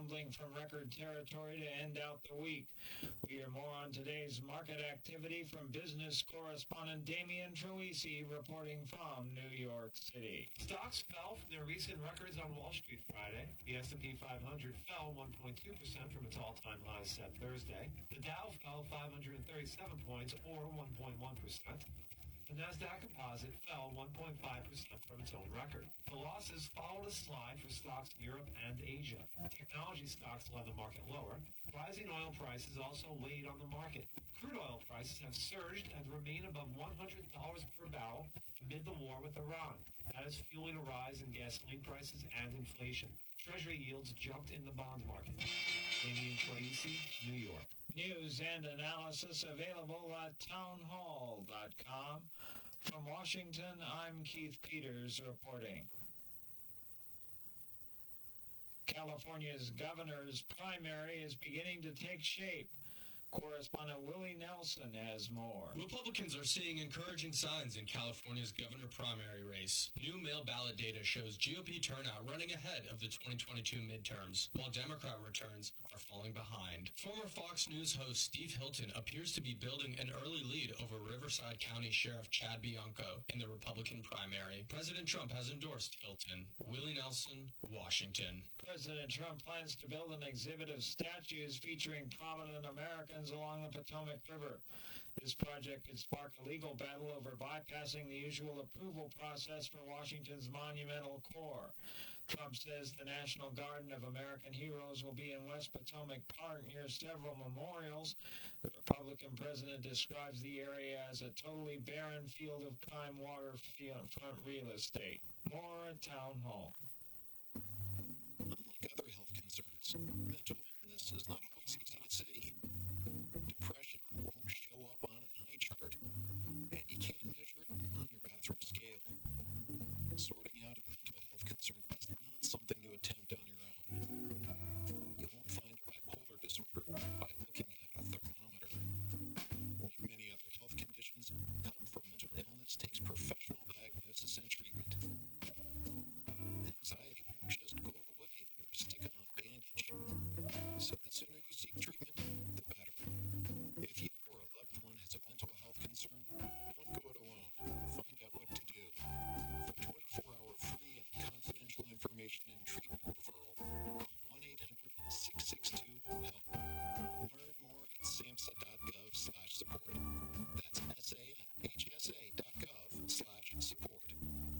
tumbling from record territory to end out the week. We hear more on today's market activity from business correspondent Damian Troisi reporting from New York City. Stocks fell from their recent records on Wall Street Friday. The S&P 500 fell 1.2% from its all-time high set Thursday. The Dow fell 537 points, or 1.1%. The Nasdaq Composite fell 1.5% from its own record. The losses followed a slide for stocks in Europe and Asia. Technology stocks led the market lower. Rising oil prices also weighed on the market. Crude oil prices have surged and remain above $100 per barrel amid the war with Iran. That is fueling a rise in gasoline prices and inflation. Treasury yields jumped in the bond market. Damian Troisi, New York. News and analysis available at townhall.com. From Washington, I'm Keith Peters reporting. California's governor's primary is beginning to take shape. Correspondent Willie Nelson has more. Republicans are seeing encouraging signs in California's governor primary race. New mail ballot data shows GOP turnout running ahead of the 2022 midterms, while Democrat returns are falling behind. Former Fox News host Steve Hilton appears to be building an early lead over Riverside County Sheriff Chad Bianco in the Republican primary. President Trump has endorsed Hilton. Willie Nelson, Washington. President Trump plans to build an exhibit of statues featuring prominent Americans along the Potomac River. This project could spark a legal battle over bypassing the usual approval process for Washington's monumental core. Trump says the National Garden of American Heroes will be in West Potomac Park near several memorials. The Republican president describes the area as a totally barren field of prime waterfront real estate. More at Town Hall. Unlike other health concerns, mental illness is not